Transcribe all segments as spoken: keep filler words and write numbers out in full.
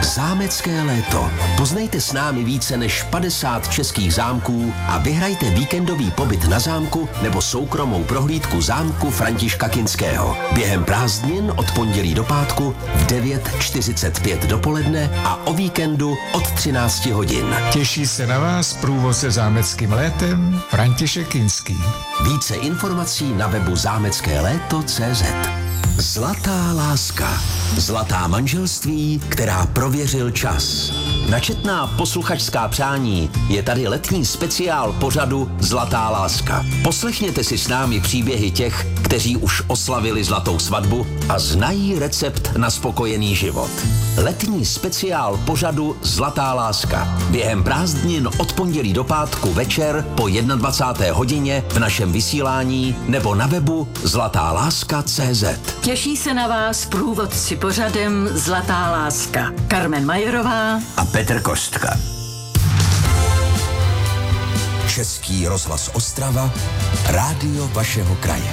Zámecké léto. Poznejte s námi více než padesát českých zámků a vyhrajte víkendový pobyt na zámku nebo soukromou prohlídku zámku Františka Kinského. Během prázdnin od pondělí do pátku v devět čtyřicet pět dopoledne a o víkendu od třináct hodin. Těší se na vás průvodce zámeckým létem František Kinský. Více informací na webu zámecké léto tečka cé zet. Zlatá láska. Zlatá manželství, která prověřil čas. Načetná posluchačská přání je tady letní speciál pořadu Zlatá láska. Poslechněte si s námi příběhy těch, kteří už oslavili zlatou svatbu a znají recept na spokojený život. Letní speciál pořadu Zlatá láska. Během prázdnin od pondělí do pátku večer po dvacáté jedné hodině v našem vysílání nebo na webu zlatá láska tečka cé zet. Těší se na vás průvodci pořadem Zlatá láska. Carmen Majerová a Petr Kostka. Český rozhlas Ostrava, rádio vašeho kraje.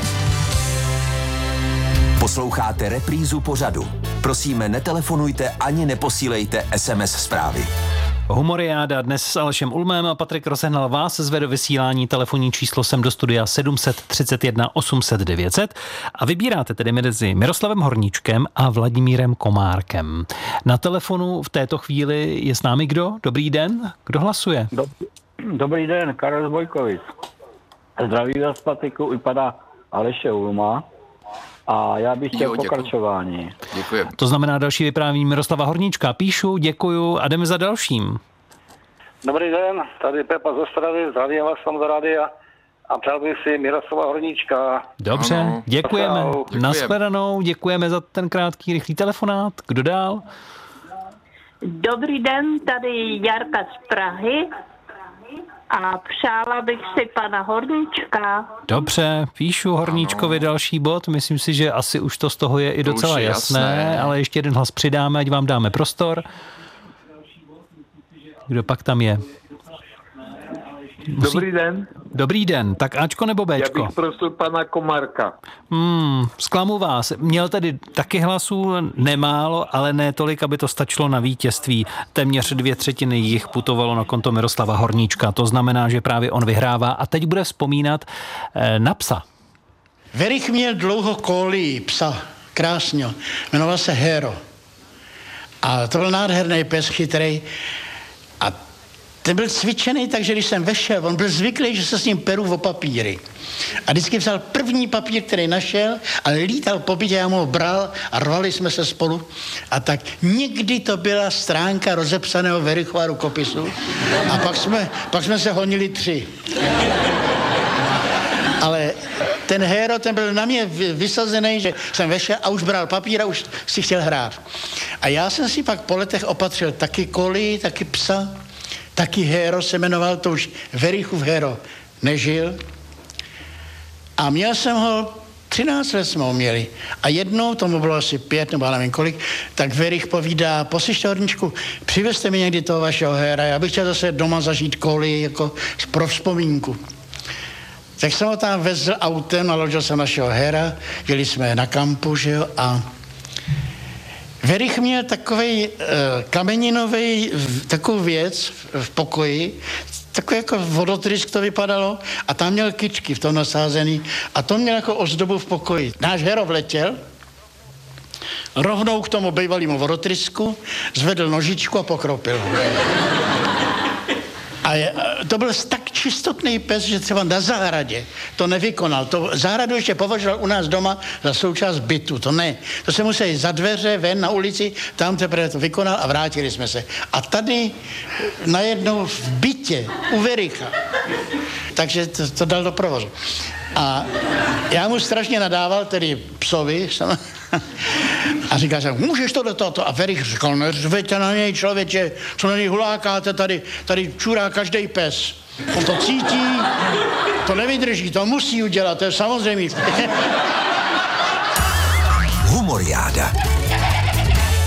Posloucháte reprízu pořadu. Prosíme, netelefonujte ani neposílejte es em es zprávy. Humoriáda dnes s Alešem Ulmem a Patrik Rozehnal vás zve do vysílání. Telefonní číslo sem do studia sedm tři jedna osm set devět set a vybíráte tedy mezi Miroslavem Horníčkem a Vladimírem Komárkem. Na telefonu v této chvíli je s námi kdo? Dobrý den, kdo hlasuje? Dobrý den, Karel z Bojkovic. Zdraví vás, Patriku, vypadá Aleše Ulma. A já bych chtěl jo, pokračování. Děkuji. To znamená další vyprávění Miroslava Horníčka. Píšu, děkuju a jdeme za dalším. Dobrý den, tady Pepa z Ostravy, zdravím vás tam z rádia a přál bych si Miroslava Horníčka. Dobře, ano. Děkujeme. Děkujeme. Nashledanou, děkujeme za ten krátký, rychlý telefonát. Kdo dál? Dobrý den, tady Jarka z Prahy. A přála bych si pana Horníčka. Dobře, píšu Horníčkovi další bod. Myslím si, že asi už to z toho je i to docela je jasné, jasné, ale ještě jeden hlas přidáme, ať vám dáme prostor. Kdo pak tam je? Musí... Dobrý den. Dobrý den, tak Ačko nebo Bčko? Já bych prosil pana Komárka. Hmm, zklamu vás. Měl tedy taky hlasů nemálo, ale ne tolik, aby to stačilo na vítězství. Téměř dvě třetiny jich putovalo na konto Miroslava Horníčka. To znamená, že právě on vyhrává a teď bude vzpomínat eh, na psa. Verich měl dlouho kolí psa, krásně. Jmenoval se Hero. A to byl nádherný pes, chytrý. A ten byl cvičený, takže když jsem vešel, on byl zvyklý, že se s ním peru o papíry. A vždycky vzal první papír, který našel a lítal po bytě, já mu ho bral a rvali jsme se spolu. A tak někdy to byla stránka rozepsaného Verichova rukopisu a pak jsme, pak jsme se honili tři. Ale ten Hero, ten byl na mě vysazený, že jsem vešel a už bral papír a už si chtěl hrát. A já jsem si pak po letech opatřil taky kolí, taky psa. Taky Hero se jmenoval, to už Verichův Hero nežil. A měl jsem ho, třináct let jsme ho měli. A jednou, tomu bylo asi pět, nebo nevím kolik, tak Verich povídá, poslyšte Horníčku, přivezte mi někdy toho vašeho Hera, já bych chtěl zase doma zažít koli, jako pro vzpomínku. Tak jsem ho tam vezl autem, naložil jsem našeho Hera, jeli jsme na kampu, že jo, a Verich měl takovej uh, kameninovej, takovou věc v, v pokoji, takový jako vodotrysk to vypadalo a tam měl kyčky v tom nasázený a to měl jako ozdobu v pokoji. Náš Hero vletěl, rovnou k tomu bývalému vodotrysku, zvedl nožičku a pokropil. A je, to byl tak čistotný pes, že třeba na zahradě to nevykonal. To zahradu ještě považoval u nás doma za součást bytu. To ne. To se museli za dveře, ven na ulici, tam teprve to vykonal a vrátili jsme se. A tady najednou v bytě u Vericha. Takže to, to dal do provozu. A já mu strašně nadával, tedy psovi, a říkal jsem, můžeš to do toho? A Verich říkal, neřvěte na něj, člověče, co na něj hulákáte, tady, tady čurá každej pes. On to cítí, to nevydrží, to musí udělat, to je samozřejmě. Humoriáda.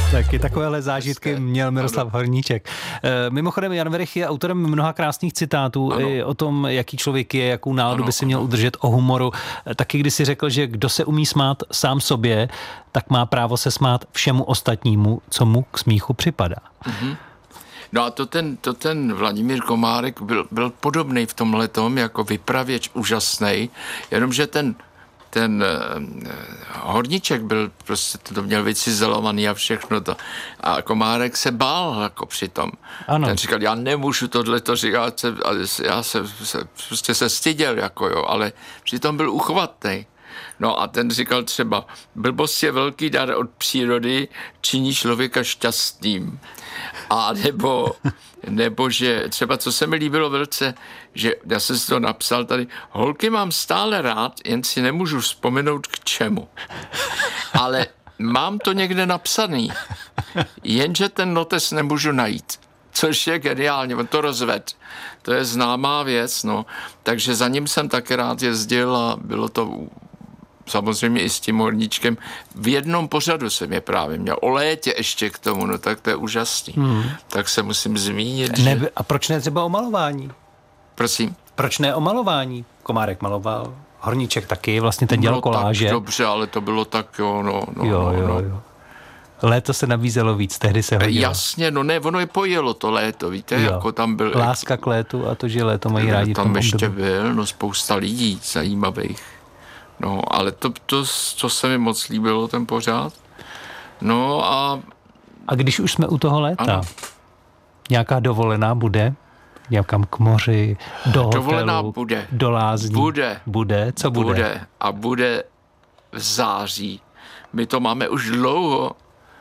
Taky takovéhle zážitky měl Miroslav Horníček. Mimochodem, Jan Werich je autorem mnoha krásných citátů i o tom, jaký člověk je, jakou náladu ano, by si měl ano. udržet, o humoru. Taky když si řekl, že kdo se umí smát sám sobě, tak má právo se smát všemu ostatnímu, co mu k smíchu připadá. Mhm. No a to ten, to ten Vladimír Komárek byl, byl podobný v tomhletom, jako vypravěč úžasnej, jenomže ten ten uh, Horníček byl prostě, to měl vycizelovaný a všechno to. A Komárek se bál jako přitom. Ano. Ten říkal, já nemůžu tohleto říkat, já se, se prostě se styděl, jako jo, ale přitom byl uchvatný. No a ten říkal třeba, blbost je velký dar od přírody, činí člověka šťastným. A nebo, nebo že třeba, co se mi líbilo velice, že já jsem si to napsal tady, holky mám stále rád, jen si nemůžu vzpomenout k čemu. Ale mám to někde napsaný, jenže ten notes nemůžu najít. Což je geniálně, on to rozved. To je známá věc, no. Takže za ním jsem také rád jezdil a bylo to samozřejmě i s tím Horníčkem. V jednom pořadu jsem je právě měl. O létě ještě k tomu, no tak to je úžasný. Hmm. Tak se musím zmínit, ne, že... A proč ne třeba o malování? Prosím? Proč ne o malování? Komárek maloval, Horníček taky, vlastně ten dělal koláže. Tak dobře, ale to bylo tak, jo, no, no, jo, no, jo, no. jo. Léto se nabízelo víc, tehdy se hodilo. Jasně, no ne, ono je pojelo to léto, víte, jo. Jako tam byl... Láska k létu a to, že léto mají rádi. Tam ještě byl, no spousta lidí zajímavých. No, ale to, to, to se mi moc líbilo, ten pořád. No a... A když už jsme u toho léta, ano. nějaká dovolená bude? Někam k moři, do hotelu, dovolená bude. Do lázní? Bude. Bude? Co bude? Bude. A bude v září. My to máme už dlouho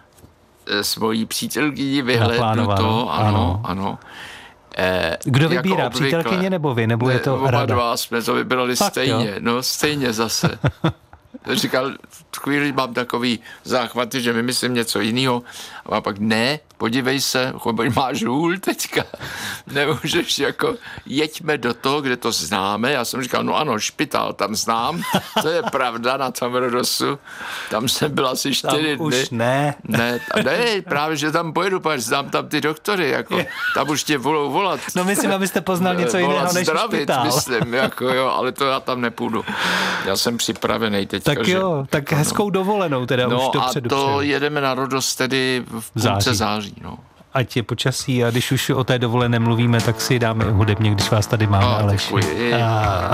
s mojí přítelkyní vyhlédnuto. Ano, ano. ano. Eh, Kdo vybírá, jako přítelkyně nebo vy, nebo ne, je to oba rada? Dva jsme to vybrali Fakt, stejně, jo? no stejně zase. Říkal, v chvíli mám takový záchvaty, že vymyslím něco jiného a pak ne, podívej se, máš hůl teďka, nemůžeš jako, jeďme do toho, kde to známe. Já jsem říkal, no ano, špitál tam znám, to je pravda na tom Rodosu, tam jsem byl asi čtyři tam dny. Už ne. Ne, ne, právě, že tam pojedu, protože znám tam ty doktory, jako, tam už tě volou volat. No myslím, abyste poznal něco jiného než zdravit, špitál. myslím, jako jo, ale to já tam nepůjdu. Já jsem připravený teďka. Tak jo, že, tak hezkou no. dovolenou teda no už dopředu. No a to přeju. jedeme na Rodos tedy v půlce září. září no. Ať je počasí a když už o té dovolené mluvíme, tak si dáme hudebně, když vás tady máme, a, Aleši. Děkuji. A...